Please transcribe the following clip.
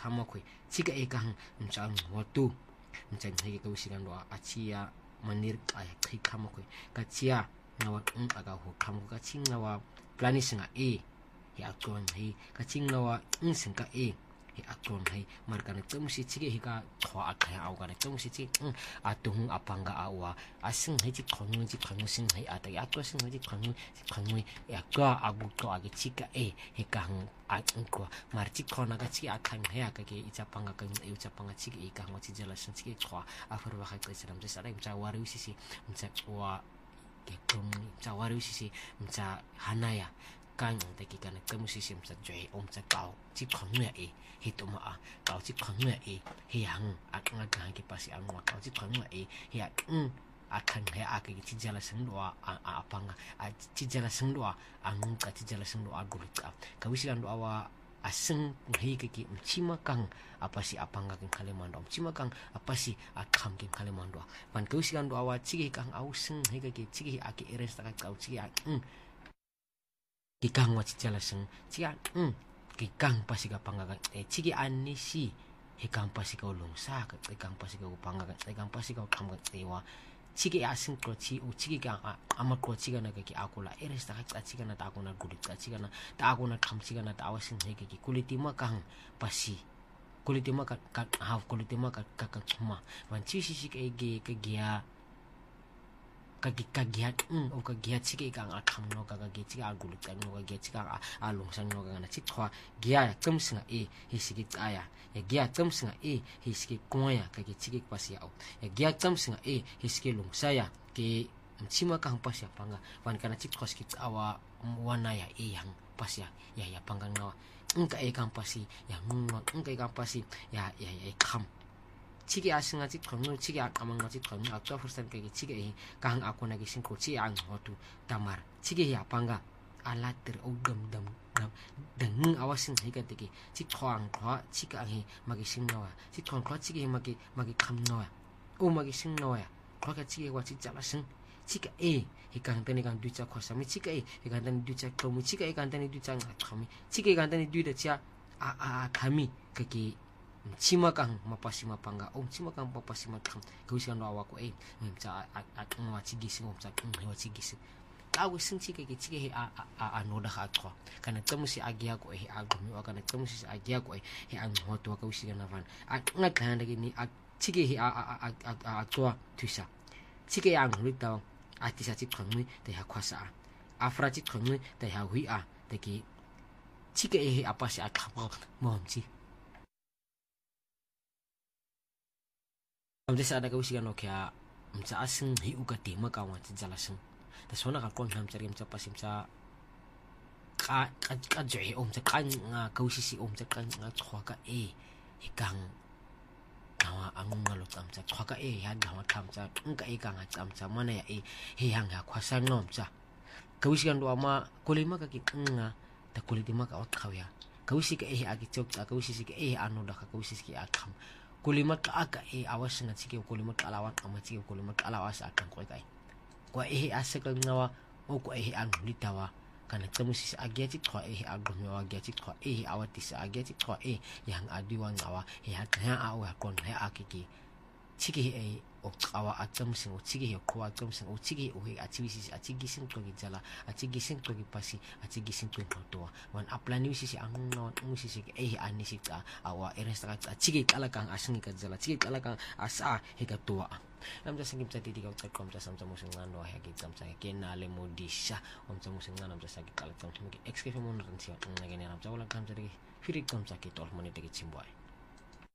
khama khoi chika ekang mchang watu mchang hege ka usigan do achia manir ay khama khoi ka chia nawa aga ho kham ka ching nawa plani singa he akon he ka ching nawa singa he akon he markana tumusi chige he ka thwa akha au ka tumusi chi atung apanga awa asing he chi khong sing he ata ya to sing he khong ya ka agu to age chika he kang ko marchi khona ka chi akhang he ka ke ichapanga ka ichapanga chi e ka chi jala sing chi thwa afar wa ka siram je sara mcha wari sisi mcha wa ke krum mcha wari sisi mcha hanaya kan te ki kan tumusi sim sa joy mcha kau chi khong he hituma kau chi khong he yang akanga ka ki pasi angwa kau chi khong he ya akan he ake chi jala sing do apanga chi jala sing do ang ka chi jala sing do agurika ka wisigan do awa aseng he ki mchima kang apa si apanga kin kalemando mchima kang apa si akam kin kalemando pan ka wisigan do awa chi kang auseng he ki chi ake eres ta ka chi ki kang wa chi jala sing chi ki kang pasi ka panga chi anisi he kang pasi ka longsa ka kang pasi ka panga ka kang pasi ka kham ka tewa chige asing ko chi u chige ga ama ko chiga na ki akula eres ta ka chiga na ta ko na gulit ka chiga na ta ko na kham chiga na ta awasing he ki kuliti ma kang pasi kuliti ma ka half kuliti ma ka khuma wan chi si ka ge ka gya ka gya o ka gya chige ga kham no ka ge chiga gulit ka no ka ge chiga along sang no ka na chi thwa gya chum singa he si ki aya ya gya chum singa he si ki koya ka ge chige pasi au ya gya chum singa he si ki long saya ke mchima kang pasi panga wan kana chi khos ki awa wana ya yang pasi ya panga ngawa engka kang pasi ya engka kang pasi ya kham chige asinga chi khong chige akamanga chi khong akta fursan ke chige kang akona ki sing ko chi ang hotu tamar chige ya panga alatir ogam dam dang awasing he ka tiki chi thwang thwa chi ka he magi sing nawa chi thwang thwa chi magi kham nawa o magi sing nawa thwa ka chi wa chi jala sing chi ka he kang tani kang ducha khosami chi ka he kang tani ducha khomu chi ka kang tani ducha khami chi ka kang tani ducha cha khami ka ki chima kang mapasi mapanga chima kang mapasi makam kausian do awako mcha atwa chi gising mcha wa chi gising kawe sing chi ke chi anoda ha thwa kana tamusi agia ko agumi wa kana tamusi agia ko an hoto ka usiga na van nga kana ni chi ke atwa tusa chi ke ang rita atisa chi khangmi te ha khwasa afra chi khangmi te ha hui te ki chi ke apasi akhamo momchi amde sa ada ka usiga no kya mcha asing hi uka tema ka wa chi jala sing ta sona ka kon ham chari mcha pasim cha ka joi mcha kan nga ka usisi mcha kan nga chwa ka hikang nawa angunga lo tamcha chwa ka ya nawa tamcha ngka ka nga tamcha mana ya he hang ha khwasa nom cha ka usigan do ama kolima ka ki nga ta kolima ka ot khawya ka usika agi chok ka usisi ka anu da ka usisi ki akham kulimat ka aka awas nga sige kulimat ka alawan ama sige kulimat ka alawas akan ko kai ko asakal ngawa o ko ang litawa kana tamusi sa agyati ko agumi wa agyati ko awati sa agyati ko yang adiwan ngawa ha awa kon ha akiki sige o awa atam sing o sige ko atam sing o sige o achibisi achigising to gijala achigising to gipasi achigising to to wan aplani sisi ang non musisi anisita awa eresta achigi kalakang asing kajala chigi kalakang asa hikatua namja singim sa titigaw sa komsa samsa musingan no hagit samsa kenale modisha omsa musingan namja sagit kalakang sumiki excuse mo na tansiya ngagani namja wala kamsa digi firik kamsa kitol monite gitsimboy